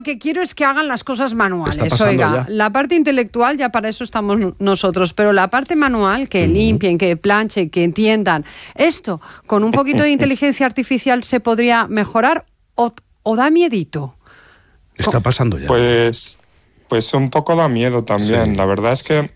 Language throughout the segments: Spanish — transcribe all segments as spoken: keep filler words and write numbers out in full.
que quiero es que hagan las cosas manuales. Está pasando Oiga, ya. la parte intelectual ya para eso estamos nosotros, pero la parte manual, que uh-huh. limpien, que planchen, que entiendan. Esto, con un poquito de inteligencia artificial se podría mejorar o, o da miedito. Está pasando ya. Pues, pues un poco da miedo también. Sí. La verdad es que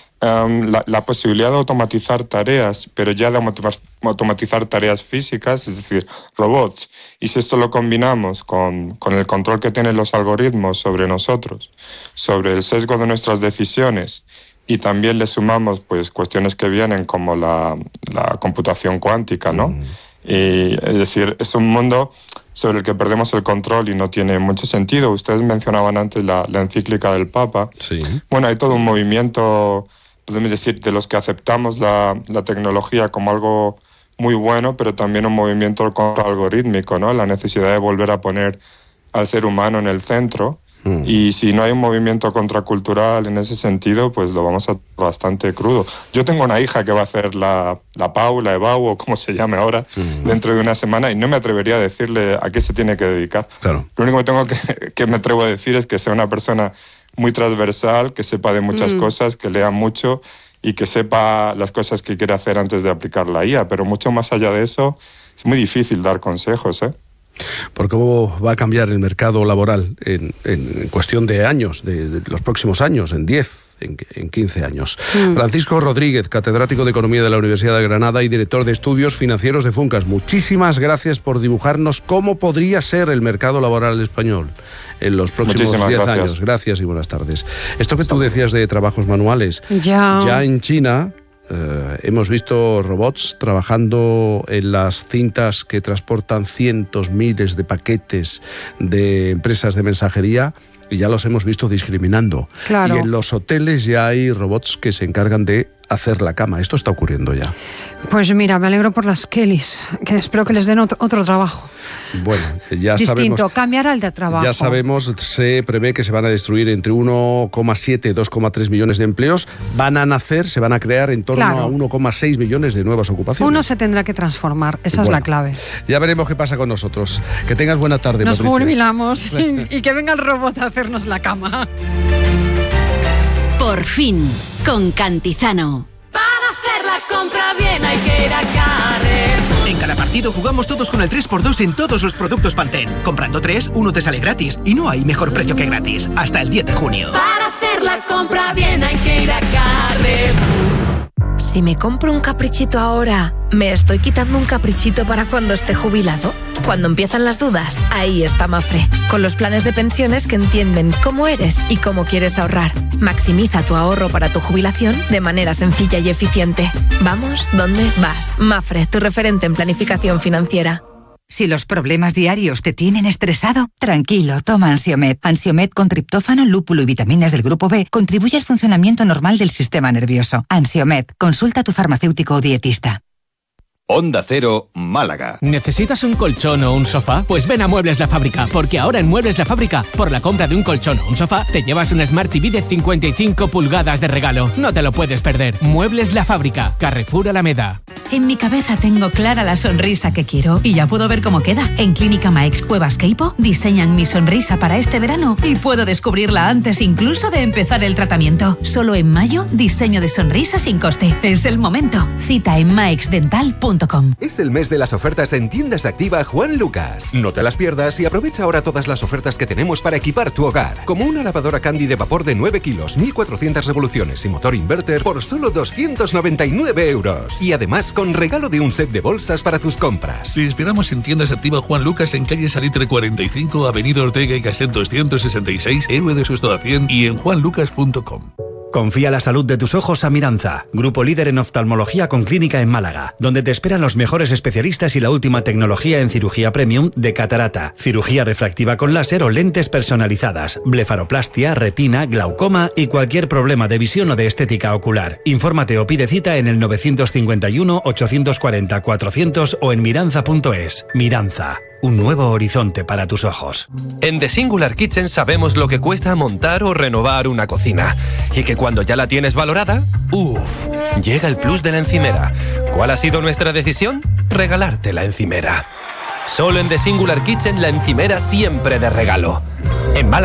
um, la, la posibilidad de automatizar tareas, pero ya de automatizar tareas físicas, es decir, robots, y si esto lo combinamos con, con el control que tienen los algoritmos sobre nosotros, sobre el sesgo de nuestras decisiones, y también le sumamos pues cuestiones que vienen como la, la computación cuántica, ¿no? Mm. Y, es decir, es un mundo sobre el que perdemos el control y no tiene mucho sentido. Ustedes mencionaban antes la, la encíclica del Papa. Sí. Bueno, hay todo un movimiento, podemos decir, de los que aceptamos la, la tecnología como algo muy bueno, pero también un movimiento algorítmico, ¿no? La necesidad de volver a poner al ser humano en el centro. Mm. Y si no hay un movimiento contracultural en ese sentido, pues lo vamos a bastante crudo. Yo tengo una hija que va a hacer la, la P A U, la E B A U, o como se llame ahora, mm. dentro de una semana, y no me atrevería a decirle a qué se tiene que dedicar. Claro. Lo único que tengo que, que me atrevo a decir es que sea una persona muy transversal, que sepa de muchas mm. cosas, que lea mucho y que sepa las cosas que quiere hacer antes de aplicar la I A. Pero mucho más allá de eso, es muy difícil dar consejos, ¿eh? Por cómo va a cambiar el mercado laboral en, en cuestión de años, de, de los próximos años, en diez, en, en quince años. Mm. Francisco Rodríguez, catedrático de Economía de la Universidad de Granada y director de Estudios Financieros de Funcas. Muchísimas gracias por dibujarnos cómo podría ser el mercado laboral español en los próximos diez años. Gracias y buenas tardes. Esto que tú decías de trabajos manuales, ya, ya en China... Uh, hemos visto robots trabajando en las cintas que transportan cientos, miles de paquetes de empresas de mensajería y ya los hemos visto discriminando. Claro. Y en los hoteles ya hay robots que se encargan de hacer la cama. Esto está ocurriendo ya. Pues mira, me alegro por las Kellys, que espero que les den otro, otro trabajo. Bueno, ya Distinto, sabemos... cambiar al de trabajo. Ya sabemos, se prevé que se van a destruir entre uno coma siete y dos coma tres millones de empleos. Van a nacer, se van a crear en torno claro. a uno coma seis millones de nuevas ocupaciones. Uno se tendrá que transformar, esa bueno, es la clave. Ya veremos qué pasa con nosotros. Que tengas buena tarde, Nos Patricia. jubilamos y, y que venga el robot a hacernos la cama. Por fin, con Cantizano. Para hacer la compra bien hay que ir a Carrefour. En cada partido jugamos todos con el tres por dos en todos los productos Pantene. Comprando tres, uno te sale gratis. Y no hay mejor precio que gratis. Hasta el diez de junio. Para hacer la compra bien hay que ir a Carrefour. Si me compro un caprichito ahora, ¿me estoy quitando un caprichito para cuando esté jubilado? Cuando empiezan las dudas, ahí está Mafre, con los planes de pensiones que entienden cómo eres y cómo quieres ahorrar. Maximiza tu ahorro para tu jubilación de manera sencilla y eficiente. Vamos, ¿dónde vas? Mafre, tu referente en planificación financiera. Si los problemas diarios te tienen estresado, tranquilo, toma Ansiomed. Ansiomed con triptófano, lúpulo y vitaminas del grupo B contribuye al funcionamiento normal del sistema nervioso. Ansiomed, consulta a tu farmacéutico o dietista. Onda Cero, Málaga. ¿Necesitas un colchón o un sofá? Pues ven a Muebles La Fábrica, porque ahora en Muebles La Fábrica, por la compra de un colchón o un sofá, te llevas un Smart T V de cincuenta y cinco pulgadas de regalo. No te lo puedes perder. Muebles La Fábrica, Carrefour Alameda. En mi cabeza tengo clara la sonrisa que quiero y ya puedo ver cómo queda. En Clínica Maex Cuevas Queipo diseñan mi sonrisa para este verano y puedo descubrirla antes incluso de empezar el tratamiento. Solo en mayo, diseño de sonrisa sin coste. Es el momento. Cita en maex dental punto com. Es el mes de las ofertas en Tiendas Activa Juan Lucas. No te las pierdas y aprovecha ahora todas las ofertas que tenemos para equipar tu hogar. Como una lavadora Candy de vapor de nueve kilos, mil cuatrocientas revoluciones y motor inverter por solo doscientos noventa y nueve euros. Y además con regalo de un set de bolsas para tus compras. Te esperamos en Tiendas Activa Juan Lucas en calle Salitre cuarenta y cinco, avenida Ortega y Gasset doscientos sesenta y seis, Héroe de Sosto a cien y en juan lucas punto com. Confía la salud de tus ojos a Miranza, grupo líder en oftalmología con clínica en Málaga, donde te esperan los mejores especialistas y la última tecnología en cirugía premium de catarata, cirugía refractiva con láser o lentes personalizadas, blefaroplastia, retina, glaucoma y cualquier problema de visión o de estética ocular. Infórmate o pide cita en el nueve cinco uno, ocho cuatro cero, cuatrocientos o en miranza punto es. Miranza. Un nuevo horizonte para tus ojos. En The Singular Kitchen sabemos lo que cuesta montar o renovar una cocina. Y que cuando ya la tienes valorada, ¡uff! Llega el plus de la encimera. ¿Cuál ha sido nuestra decisión? Regalarte la encimera. Solo en The Singular Kitchen la encimera siempre de regalo. En Málaga